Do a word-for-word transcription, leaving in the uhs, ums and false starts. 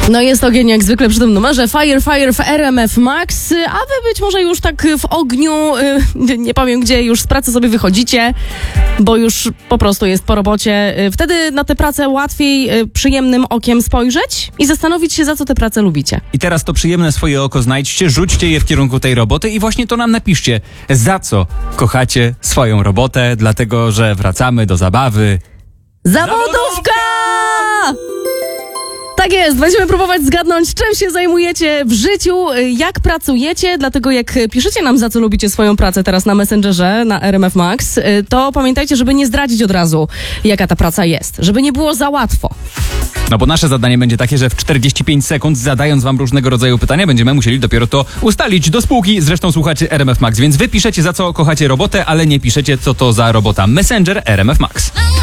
No jest ogień jak zwykle przy tym numerze Fire Fire w R M F Max, a wy być może już tak w ogniu, yy, nie powiem gdzie, już z pracy sobie wychodzicie, bo już po prostu jest po robocie. Yy, wtedy na tę pracę łatwiej yy, przyjemnym okiem spojrzeć i zastanowić się, za co tę pracę lubicie. I teraz to przyjemne swoje oko znajdźcie, rzućcie je w kierunku tej roboty i właśnie to nam napiszcie. Za co kochacie swoją robotę? Dlatego, że wracamy do zabawy. Zawodówka! Tak jest, będziemy próbować zgadnąć, czym się zajmujecie w życiu, jak pracujecie, dlatego jak piszecie nam, za co lubicie swoją pracę teraz na Messengerze, na R M F Max, to pamiętajcie, żeby nie zdradzić od razu, jaka ta praca jest, żeby nie było za łatwo. No bo nasze zadanie będzie takie, że w czterdzieści pięć sekund, zadając wam różnego rodzaju pytania, będziemy musieli dopiero to ustalić do spółki. Zresztą słuchacie R M F Max, więc wy piszecie, za co kochacie robotę, ale nie piszecie, co to za robota. Messenger R M F Max.